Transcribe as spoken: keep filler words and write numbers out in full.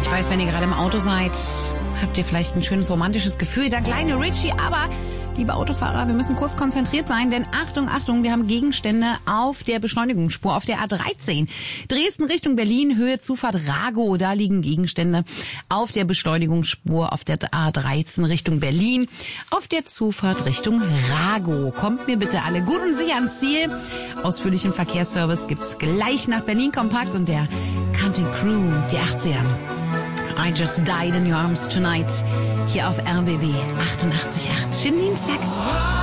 Ich weiß, wenn ihr gerade im Auto seid, habt ihr vielleicht ein schönes romantisches Gefühl, dank Lionel Richie, aber liebe Autofahrer, wir müssen kurz konzentriert sein, denn Achtung, Achtung, wir haben Gegenstände auf der Beschleunigungsspur, auf der A dreizehn. Dresden Richtung Berlin, Höhe Zufahrt Rago, da liegen Gegenstände auf der Beschleunigungsspur auf der A dreizehn Richtung Berlin, auf der Zufahrt Richtung Rago. Kommt mir bitte alle gut und sicher ans Ziel. Ausführlichen Verkehrsservice gibt's gleich nach Berlin Kompakt und der Counting Crew, die achtziger. I Just Died in Your Arms Tonight, hier auf R B B achtundachtzig Komma acht. Schönen Dienstag.